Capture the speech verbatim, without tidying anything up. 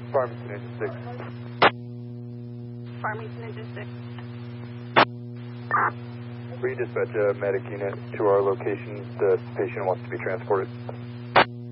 Farmington Engine six. Farmington Engine six. We dispatch a medic unit to our location. The patient wants to be transported.